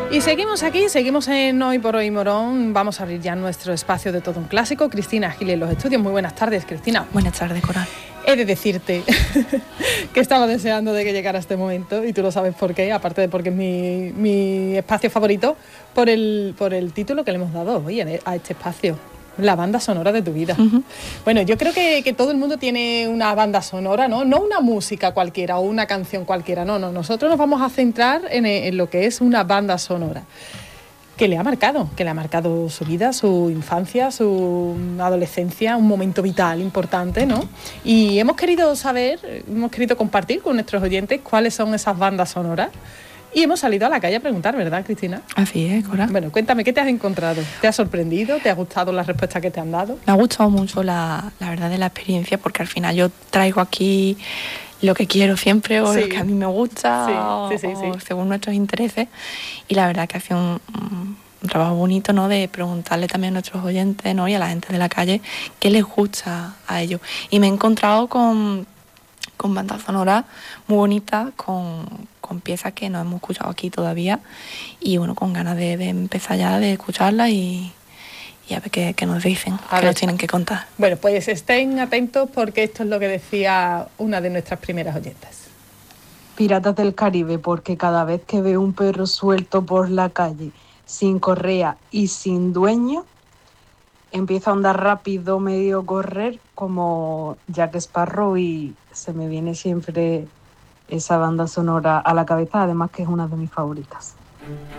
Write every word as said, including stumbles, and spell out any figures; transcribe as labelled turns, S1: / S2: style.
S1: Y seguimos aquí, seguimos en Hoy por Hoy Morón. Vamos a abrir ya nuestro espacio de Todo un Clásico. Cristina Gil en los estudios. Muy buenas tardes, Cristina.
S2: Buenas tardes, Coral.
S1: He de decirte que estaba deseando de que llegara este momento, y tú lo sabes por qué, aparte de porque es mi, mi espacio favorito, por el, por el título que le hemos dado hoy a este espacio. La banda sonora de tu vida. Uh-huh. Bueno, yo creo que, que todo el mundo tiene una banda sonora, ¿no? No una música cualquiera o una canción cualquiera, no, no. Nosotros nos vamos a centrar en, en lo que es una banda sonora que le ha marcado, que le ha marcado su vida, su infancia, su adolescencia, un momento vital importante, ¿no? Y hemos querido saber, hemos querido compartir con nuestros oyentes cuáles son esas bandas sonoras. Y hemos salido a la calle a preguntar, ¿verdad, Cristina?
S2: Así es, Cora.
S1: Bueno, cuéntame, ¿qué te has encontrado? ¿Te ha sorprendido? ¿Te ha gustado la respuesta que te han dado?
S2: Me ha gustado mucho la, la verdad de la experiencia, porque al final yo traigo aquí lo que quiero siempre, o sí. lo que a mí me gusta, sí, sí, sí, o, sí. o según nuestros intereses. Y la verdad que hace un, un trabajo bonito, ¿no?, de preguntarle también a nuestros oyentes, ¿no?, y a la gente de la calle qué les gusta a ellos. Y me he encontrado con, con bandas sonoras muy bonitas, con... con piezas que no hemos escuchado aquí todavía, y bueno, con ganas de, de empezar ya de escucharlas y, y a ver qué, qué nos dicen, a qué ver. Nos tienen que contar.
S1: Bueno, pues estén atentos, porque esto es lo que decía una de nuestras primeras oyentes.
S3: Piratas del Caribe, porque cada vez que veo un perro suelto por la calle, sin correa y sin dueño, empiezo a andar rápido, medio correr, como Jack Sparrow, y se me viene siempre esa banda sonora a la cabeza, además que es una de mis favoritas.